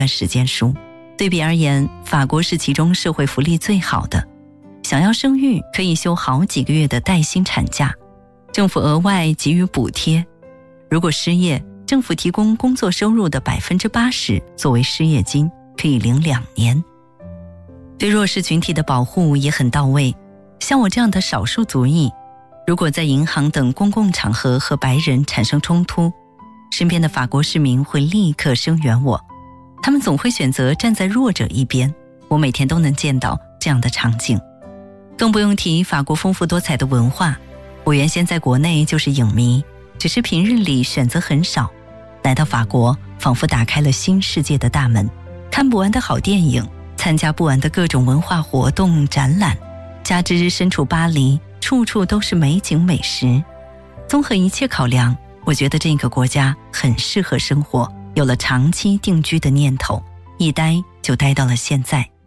10件书。对比而言，法国是其中社会福利最好的，想要生育可以休好几个月的带薪产假，政府额外给予补贴，如果失业，政府提供工作收入的80%作为失业金，可以领2年。对弱势群体的保护也很到位，像我这样的少数族裔，如果在银行等公共场合和白人产生冲突，身边的法国市民会立刻声援我，他们总会选择站在弱者一边，我每天都能见到这样的场景。更不用提法国丰富多彩的文化，我原先在国内就是影迷，只是平日里选择很少，来到法国仿佛打开了新世界的大门，看不完的好电影，参加不完的各种文化活动展览，加之身处巴黎，处处都是美景美食，综合一切考量，我觉得这个国家很适合生活，有了长期定居的念头，一待就待到了现在。